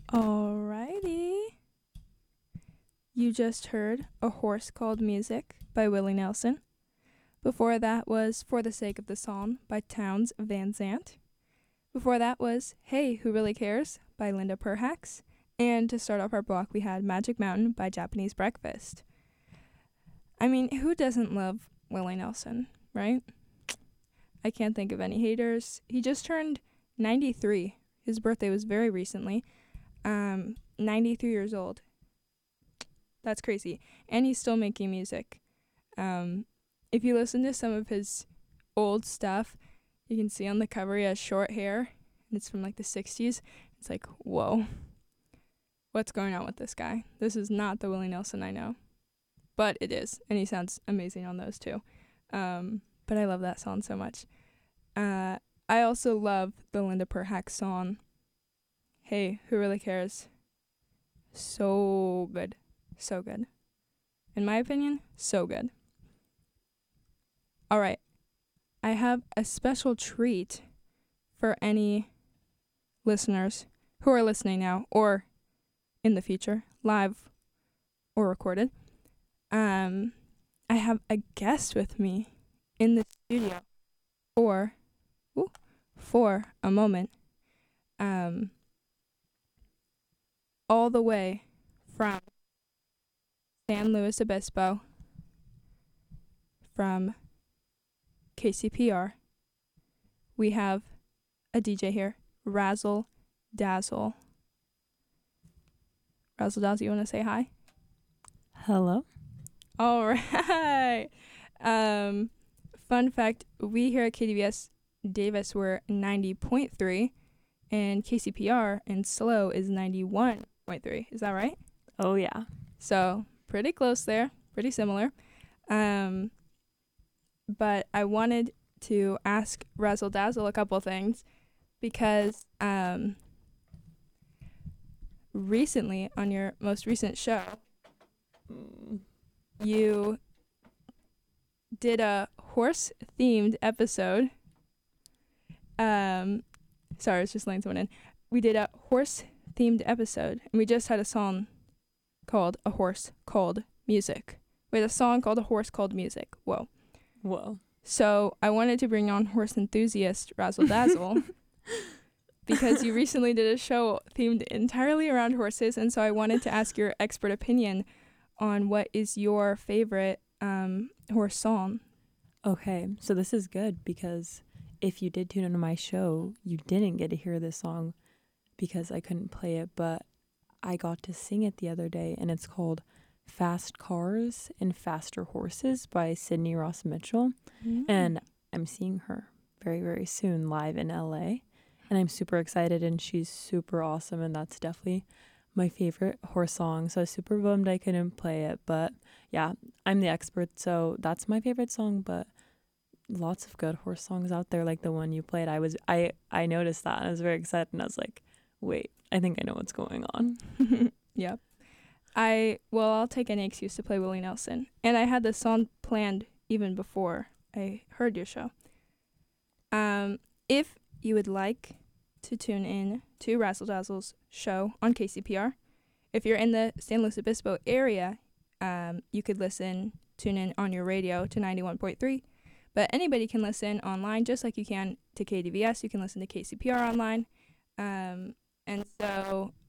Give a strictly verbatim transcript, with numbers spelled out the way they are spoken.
Alrighty. You just heard A Horse Called Music by Willie Nelson. Before that was For the Sake of the Song by Townes Van Zandt. Before that was Hey, Who Really Cares by Linda Perhacs. And to start off our block, we had Magic Mountain by Japanese Breakfast. I mean, who doesn't love Willie Nelson, right? I can't think of any haters. He just turned ninety-three. His birthday was very recently. Um, ninety-three years old. That's crazy. And he's still making music. Um, if you listen to some of his old stuff, you can see on the cover he has short hair, and it's from like the sixties. It's like, whoa. What's going on with this guy? This is not the Willie Nelson I know. But it is, and he sounds amazing on those too. Um, but I love that song so much. Uh, I also love the Linda Perhacs song, Hey, Who Really Cares? So good. So good. In my opinion, so good. All right. I have a special treat for any listeners who are listening now or in the future, live or recorded. Um, I have a guest with me in the studio for, ooh, for a moment. Um, all the way from San Luis Obispo, from K C P R, we have a D J here, Razzle Dazzle. Razzle Dazzle, you want to say hi? Hello. All right. Um, fun fact, we here at K D V S Davis were ninety point three, and K C P R in SLO is ninety-one point three. Is that right? Oh, yeah. So pretty close there, pretty similar. Um, but I wanted to ask Razzle Dazzle a couple things because um, recently on your most recent show, Mm. you did a horse-themed episode. Um, sorry, it's just letting someone in. We did a horse-themed episode, and we just had a song called A Horse Called Music. We had a song called A Horse Called Music. Whoa. Whoa. So I wanted to bring on horse enthusiast Razzle Dazzle because you recently did a show themed entirely around horses, and so I wanted to ask your expert opinion on what is your favorite um, horse song. Okay, so this is good because if you did tune into my show, you didn't get to hear this song because I couldn't play it, but I got to sing it the other day, and it's called Fast Cars and Faster Horses by Sydney Ross Mitchell. Mm. And I'm seeing her very, very soon live in L A. And I'm super excited, and she's super awesome, and that's definitely my favorite horse song. So I was super bummed I couldn't play it. But yeah, I'm the expert, so that's my favorite song. But lots of good horse songs out there, like the one you played. I was I, I noticed that, and I was very excited, and I was like, wait, I think I know what's going on. Yep. I, well, I'll take any excuse to play Willie Nelson. And I had this song planned even before I heard your show. Um, if you would like to tune in to Razzle Dazzle's show on K C P R, if you're in the San Luis Obispo area, um, you could listen, tune in on your radio to ninety-one point three. But anybody can listen online just like you can to K D V S. You can listen to K C P R online. Um, and so